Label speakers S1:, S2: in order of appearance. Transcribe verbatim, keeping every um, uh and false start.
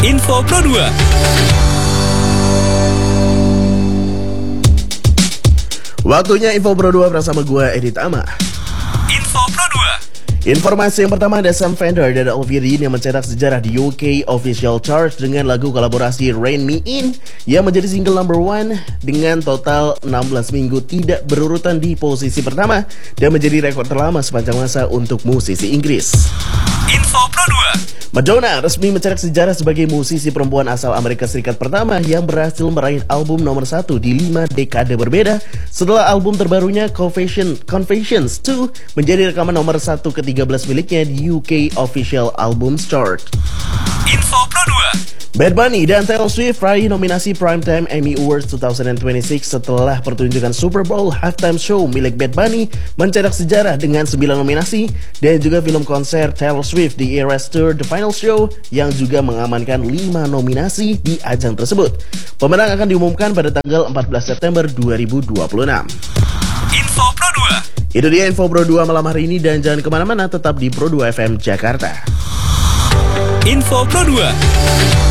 S1: Info Pro dua.
S2: Waktunya Info Pro dua bersama gue, Edit Ama.
S1: Info Pro dua.
S2: Informasi yang pertama ada Sam Fender dan Alvirin yang mencetak sejarah di U K Official Chart dengan lagu kolaborasi Rain Me In yang menjadi single number one dengan total enam belas minggu tidak berurutan di posisi pertama dan menjadi rekor terlama sepanjang masa untuk musisi Inggris.
S1: Info Pro dua.
S2: Madonna resmi mencetak sejarah sebagai musisi perempuan asal Amerika Serikat pertama yang berhasil meraih album nomor satu di lima dekade berbeda setelah album terbarunya Confession, Confessions dua menjadi rekaman nomor satu ke tiga belas miliknya di U K Official Albums Chart.
S1: Info Pro dua.
S2: Bad Bunny dan Taylor Swift raih nominasi Primetime Emmy Awards dua ribu dua puluh enam setelah pertunjukan Super Bowl Halftime Show milik Bad Bunny mencetak sejarah dengan sembilan nominasi dan juga film konser Taylor Swift di Eras Tour The Final Show yang juga mengamankan lima nominasi di ajang tersebut. Pemenang akan diumumkan pada tanggal empat belas September dua ribu dua puluh enam.
S1: Info Pro dua.
S2: Itu dia Info Pro dua malam hari ini dan jangan kemana-mana, tetap di Pro dua F M Jakarta.
S1: Info Pro dua.